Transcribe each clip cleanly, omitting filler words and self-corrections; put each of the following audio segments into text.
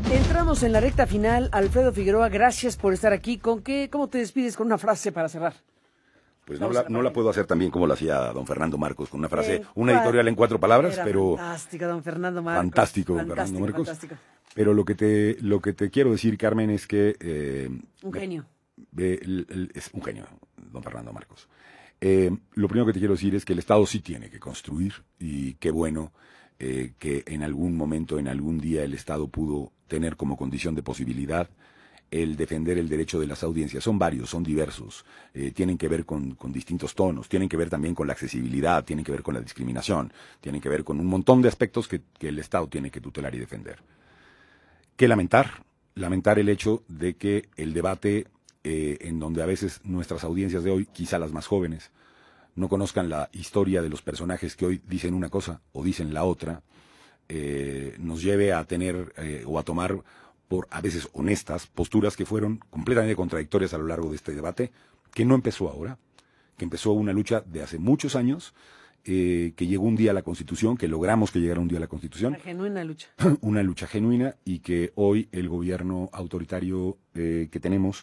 Entramos en la recta final. Alfredo Figueroa, gracias por estar aquí. ¿Cómo te despides con una frase para cerrar? Pues no la puedo hacer tan bien como la hacía don Fernando Marcos, con una frase, una editorial en 4 palabras, Era pero... fantástico, don Fernando Marcos. Fantástico, Fernando Marcos. Fantástico. Pero lo que te quiero decir, Carmen, es que... Un genio. Es un genio, don Fernando Marcos. Lo primero que te quiero decir es que el Estado sí tiene que construir, y qué bueno que en algún momento, en algún día, el Estado pudo tener como condición de posibilidad el defender el derecho de las audiencias. Son varios, son diversos, tienen que ver con distintos tonos, tienen que ver también con la accesibilidad, tienen que ver con la discriminación, tienen que ver con un montón de aspectos que el Estado tiene que tutelar y defender. ¿Qué lamentar? Lamentar el hecho de que el debate, en donde a veces nuestras audiencias de hoy, quizá las más jóvenes, no conozcan la historia de los personajes que hoy dicen una cosa o dicen la otra, nos lleve a tener o a tomar por a veces honestas posturas que fueron completamente contradictorias a lo largo de este debate, que no empezó ahora, que empezó una lucha de hace muchos años, que llegó un día a la Constitución, que logramos que llegara un día a la Constitución. Una genuina lucha. Una lucha genuina, y que hoy el gobierno autoritario que tenemos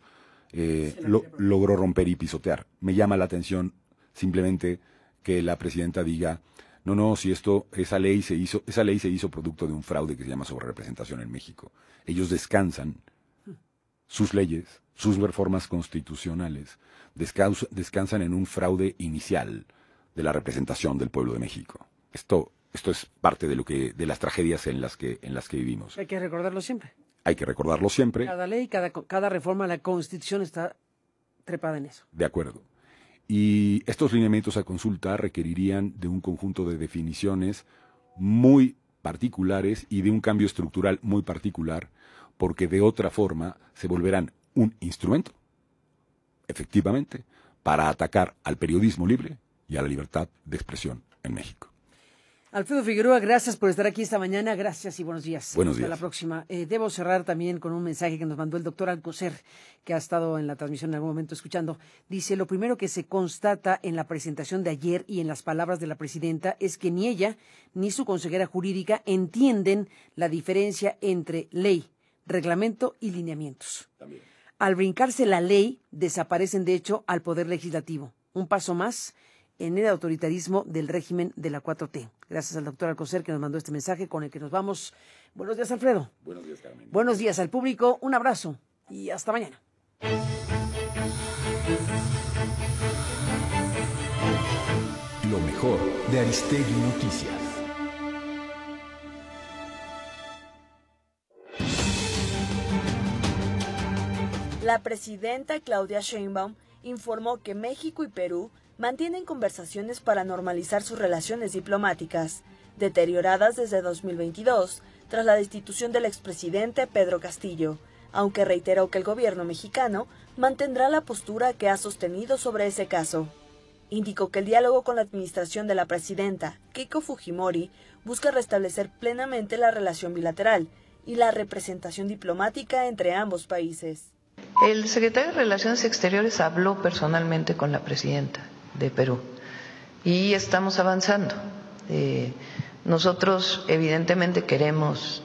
logró romper y pisotear. Me llama la atención simplemente que la presidenta diga: no, si esa ley se hizo producto de un fraude que se llama sobrerepresentación en México. Ellos descansan, sus leyes, sus reformas constitucionales, descansan en un fraude inicial de la representación del pueblo de México. Esto es parte de las tragedias en las que vivimos. Hay que recordarlo siempre. Hay que recordarlo siempre. Cada ley, cada reforma a la Constitución está trepada en eso. De acuerdo. Y estos lineamientos a consulta requerirían de un conjunto de definiciones muy particulares y de un cambio estructural muy particular, porque de otra forma se volverán un instrumento, efectivamente, para atacar al periodismo libre y a la libertad de expresión en México. Alfredo Figueroa, gracias por estar aquí esta mañana. Gracias y buenos días. Buenos días. Hasta la próxima. Debo cerrar también con un mensaje que nos mandó el doctor Alcocer, que ha estado en la transmisión en algún momento escuchando. Dice: lo primero que se constata en la presentación de ayer y en las palabras de la presidenta es que ni ella ni su consejera jurídica entienden la diferencia entre ley, reglamento y lineamientos. También. Al brincarse la ley, desaparecen de hecho al Poder Legislativo. Un paso más en el autoritarismo del régimen de la 4T. Gracias al doctor Alcocer, que nos mandó este mensaje con el que nos vamos. Buenos días, Alfredo. Buenos días, Carmen. Buenos días al público, un abrazo y hasta mañana. Lo mejor de Aristegui Noticias. La presidenta Claudia Sheinbaum informó que México y Perú mantienen conversaciones para normalizar sus relaciones diplomáticas, deterioradas desde 2022, tras la destitución del expresidente Pedro Castillo, aunque reiteró que el gobierno mexicano mantendrá la postura que ha sostenido sobre ese caso. Indicó que el diálogo con la administración de la presidenta, Keiko Fujimori, busca restablecer plenamente la relación bilateral y la representación diplomática entre ambos países. El secretario de Relaciones Exteriores habló personalmente con la presidenta de Perú y estamos avanzando. Nosotros evidentemente queremos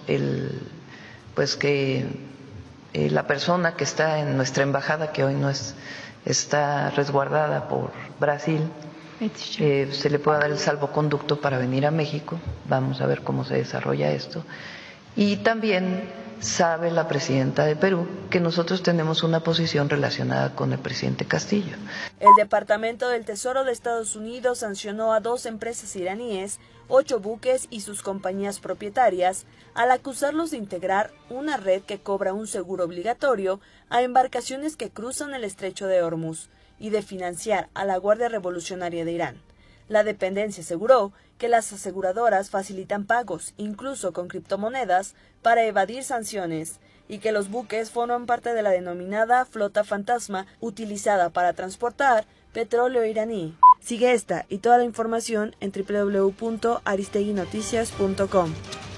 que la persona que está en nuestra embajada, que hoy está resguardada por Brasil, se le pueda dar el salvoconducto para venir a México. Vamos a ver cómo se desarrolla esto. Y también sabe la presidenta de Perú que nosotros tenemos una posición relacionada con el presidente Castillo. El Departamento del Tesoro de Estados Unidos sancionó a 2 empresas iraníes, 8 buques y sus compañías propietarias, al acusarlos de integrar una red que cobra un seguro obligatorio a embarcaciones que cruzan el estrecho de Hormuz y de financiar a la Guardia Revolucionaria de Irán. La dependencia aseguró que las aseguradoras facilitan pagos, incluso con criptomonedas, para evadir sanciones, y que los buques forman parte de la denominada flota fantasma utilizada para transportar petróleo iraní. Sigue esta y toda la información en www.aristeguinoticias.com.